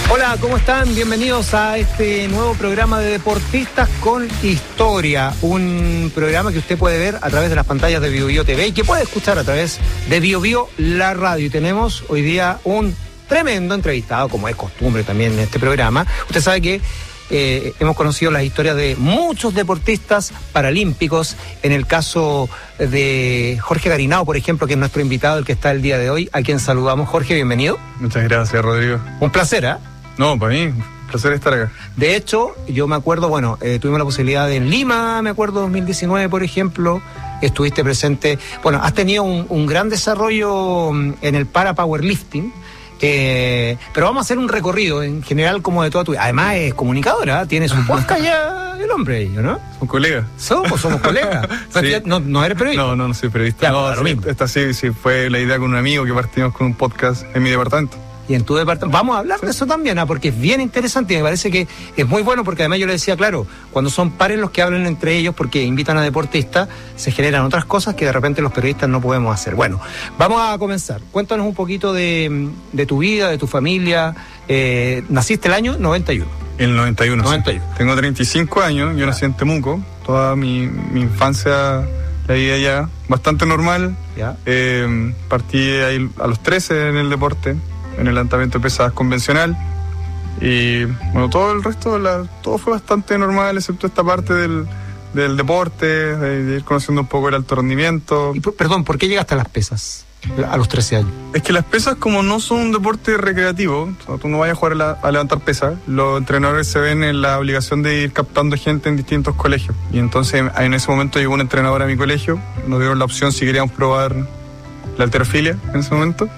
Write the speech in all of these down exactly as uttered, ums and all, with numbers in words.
Hola, ¿cómo están? Bienvenidos a este nuevo programa de Deportistas con Historia, un programa que usted puede ver a través de las pantallas de Bio Bio T V y que puede escuchar a través de Bio Bio la radio. Y tenemos hoy día un tremendo entrevistado, como es costumbre también en este programa. Usted sabe que eh, hemos conocido las historias de muchos deportistas paralímpicos. En el caso de Jorge Garinao, por ejemplo, que es nuestro invitado, el que está el día de hoy, a quien saludamos. Jorge, bienvenido. Muchas gracias, Rodrigo. Un placer, ¿eh? No, para mí, un placer estar acá. De hecho, yo me acuerdo, bueno, eh, tuvimos la posibilidad de en Lima, me acuerdo, dos mil diecinueve, por ejemplo, estuviste presente. Bueno, has tenido un, un gran desarrollo en el para powerlifting, eh, pero vamos a hacer un recorrido en general como de toda tu vida. Además es comunicadora, tiene su podcast ya el hombre, ¿no? Somos colegas. Somos, somos colegas. Sí. ¿No, ¿No eres periodista? No, no, no soy periodista. Ya, no, lo sí, mismo. Esta sí, sí fue la idea con un amigo que partimos con un podcast en mi departamento. Y en tu departamento. Vamos a hablar de eso también, ¿ah? Porque es bien interesante y me parece que es muy bueno, porque además yo le decía, claro, cuando son pares los que hablan entre ellos porque invitan a deportistas, se generan otras cosas que de repente los periodistas no podemos hacer. Bueno, vamos a comenzar. Cuéntanos un poquito de, de tu vida, de tu familia. Eh, naciste el año noventa y uno. El noventa y uno. noventa y uno. Sí. Tengo treinta y cinco años, yo nací en Temuco. Toda mi, mi infancia la vida allá, bastante normal. ¿Ya? Eh, partí ahí a los trece en el deporte, en el levantamiento de pesas convencional, y bueno, todo el resto, la, todo fue bastante normal, excepto esta parte del, del deporte, de, de ir conociendo un poco el alto rendimiento. Y, perdón, ¿por qué llegaste a las pesas a los trece años? Es que las pesas, como no son un deporte recreativo, o sea, tú no vayas a jugar a, la, a levantar pesas, los entrenadores se ven en la obligación de ir captando gente en distintos colegios, y entonces en ese momento llegó un entrenador a mi colegio, nos dieron la opción si queríamos probar la halterofilia en ese momento.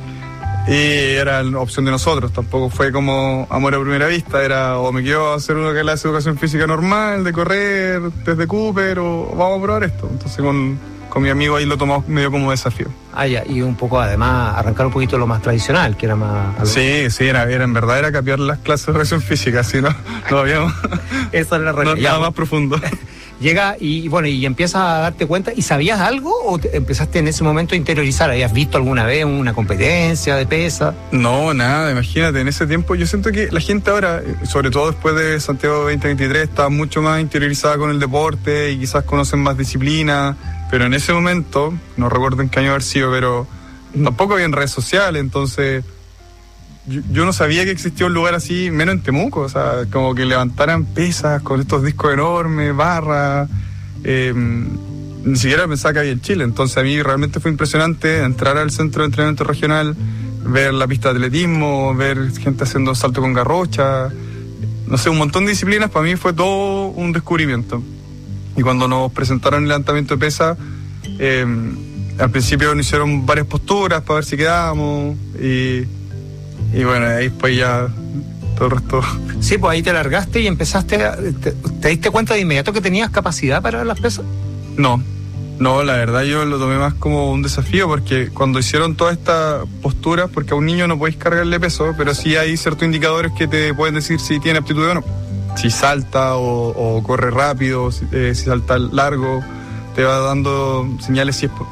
Y era la opción de nosotros, tampoco fue como amor a primera vista, era o me quiero hacer una clase de educación física normal, de correr desde Cooper, o vamos a probar esto. Entonces con, con mi amigo ahí lo tomamos medio como desafío. Ah, ya, y un poco además arrancar un poquito lo más tradicional, que era más... Algo... Sí, sí, era, era en verdad era capear las clases de educación física, así no, no habíamos... Esa es la realidad. No, nada más profundo. Llega y bueno, y empiezas a darte cuenta. ¿Y sabías algo o te empezaste en ese momento a interiorizar? ¿Habías visto alguna vez una competencia de pesa? No, nada, imagínate, en ese tiempo yo siento que la gente ahora, sobre todo después de Santiago veinte veintitrés, está mucho más interiorizada con el deporte y quizás conocen más disciplina, pero en ese momento, no recuerdo en qué año haber sido, pero tampoco había en redes sociales, entonces... Yo, yo no sabía que existía un lugar así, menos en Temuco, o sea, como que levantaran pesas con estos discos enormes, barras, eh, ni siquiera pensaba que había en Chile. Entonces a mí realmente fue impresionante entrar al centro de entrenamiento regional, ver la pista de atletismo, ver gente haciendo salto con garrocha, no sé, un montón de disciplinas. Para mí fue todo un descubrimiento. Y cuando nos presentaron el levantamiento de pesas, eh, al principio nos hicieron varias posturas para ver si quedábamos, y... Y bueno, ahí después ya todo el resto. Sí, pues ahí te largaste y empezaste, a, te, ¿te diste cuenta de inmediato que tenías capacidad para las pesas? No, no, la verdad yo lo tomé más como un desafío, porque cuando hicieron todas estas posturas, porque a un niño no podéis cargarle peso, pero sí hay ciertos indicadores que te pueden decir si tiene aptitud o no. Si salta o, o corre rápido, si, eh, si salta largo, te va dando señales si es